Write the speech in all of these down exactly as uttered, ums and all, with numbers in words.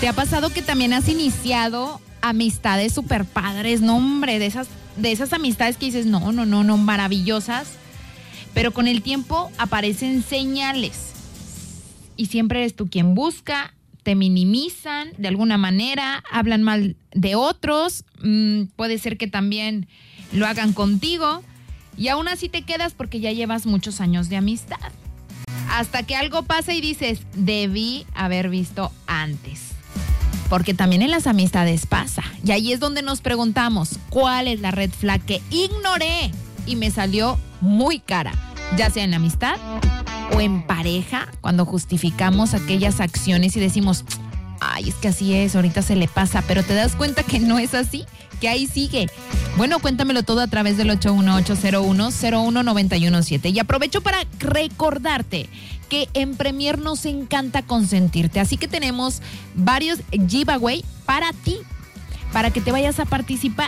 ¿Te ha pasado que también has iniciado amistades súper padres? No, hombre, de esas, de esas amistades que dices, no, no, no, no, maravillosas. Pero con el tiempo aparecen señales. Y siempre eres tú quien busca, te minimizan de alguna manera, hablan mal de otros, mmm, puede ser que también lo hagan contigo y aún así te quedas porque ya llevas muchos años de amistad. Hasta que algo pasa y dices, debí haber visto antes. Porque también en las amistades pasa. Y ahí es donde nos preguntamos, ¿cuál es la red flag que ignoré y me salió muy cara? Ya sea en la amistad o en pareja, cuando justificamos aquellas acciones y decimos, ay, es que así es, ahorita se le pasa, pero te das cuenta que no es así, que ahí sigue. Bueno, cuéntamelo todo a través del ocho uno ocho cero uno cero uno nueve uno siete. Y aprovecho para recordarte que en Premier nos encanta consentirte, así que tenemos varios giveaway para ti, para que te vayas a participar.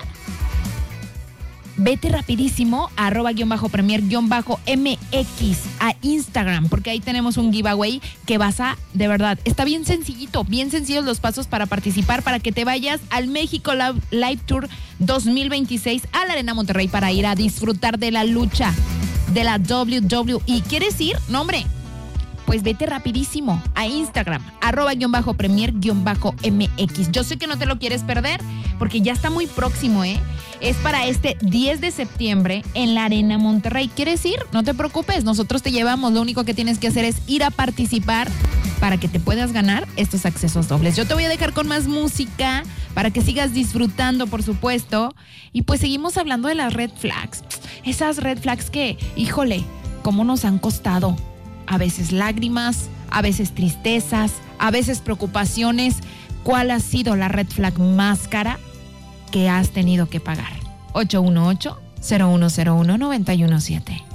Vete rapidísimo a arroba guión bajo premier guión bajo mx a Instagram, porque ahí tenemos un giveaway que vas a, de verdad, está bien sencillito, bien sencillos los pasos para participar, para que te vayas al México Live Tour dos mil veintiséis a la Arena Monterrey para ir a disfrutar de la lucha de la doble u doble u e. ¿Quieres ir? No, hombre. Pues vete rapidísimo a Instagram, arroba guión bajo premier guión bajo mx. Yo sé que no te lo quieres perder porque ya está muy próximo, ¿eh? Es para este diez de septiembre en la Arena Monterrey. ¿Quieres ir? No te preocupes, nosotros te llevamos. Lo único que tienes que hacer es ir a participar para que te puedas ganar estos accesos dobles. Yo te voy a dejar con más música para que sigas disfrutando, por supuesto. Y pues seguimos hablando de las red flags. Esas red flags que, híjole, cómo nos han costado. A veces lágrimas, a veces tristezas, a veces preocupaciones. ¿Cuál ha sido la red flag más cara que has tenido que pagar? ocho uno ocho cero uno cero uno nueve uno siete.